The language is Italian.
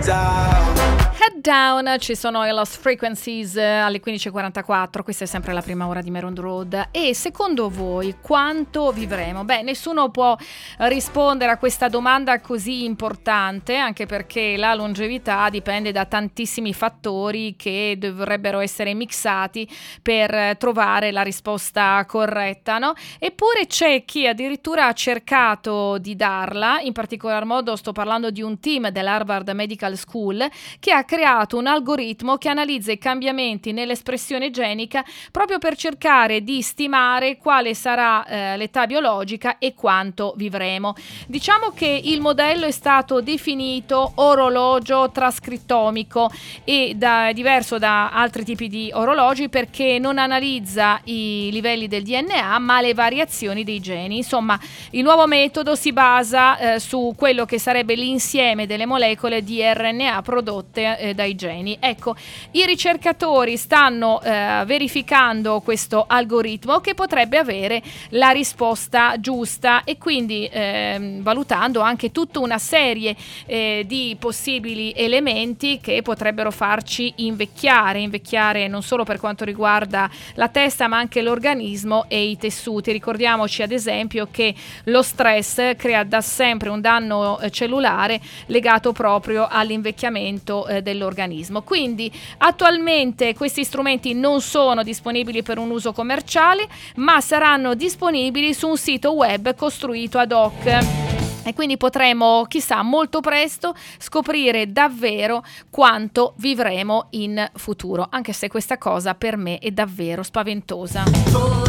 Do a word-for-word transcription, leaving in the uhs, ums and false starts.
Head Down, ci sono i Lost Frequencies alle quindici e quarantaquattro, questa è sempre la prima ora di Maroon Road. E secondo voi quanto vivremo? Beh, nessuno può rispondere a questa domanda così importante, anche perché la longevità dipende da tantissimi fattori che dovrebbero essere mixati per trovare la risposta corretta, no? Eppure c'è chi addirittura ha cercato di darla, in particolar modo sto parlando di un team dell'Harvard Medical School che ha creato un algoritmo che analizza i cambiamenti nell'espressione genica proprio per cercare di stimare quale sarà eh, l'età biologica e quanto vivremo. Diciamo che il modello è stato definito orologio trascrittomico e da, è diverso da altri tipi di orologi perché non analizza i livelli del D N A ma le variazioni dei geni. Insomma, il nuovo metodo si basa eh, su quello che sarebbe l'insieme delle molecole di R N A prodotte eh, dai geni. Ecco, i ricercatori stanno eh, verificando questo algoritmo che potrebbe avere la risposta giusta e quindi eh, valutando anche tutta una serie eh, di possibili elementi che potrebbero farci invecchiare, invecchiare non solo per quanto riguarda la testa ma anche l'organismo e i tessuti. Ricordiamoci ad esempio che lo stress crea da sempre un danno eh, cellulare legato proprio all'invecchiamento eh, dell'organismo. Quindi attualmente questi strumenti non sono disponibili per un uso commerciale, ma saranno disponibili su un sito web costruito ad hoc. E quindi potremo, chissà, molto presto scoprire davvero quanto vivremo in futuro, anche se questa cosa per me è davvero spaventosa.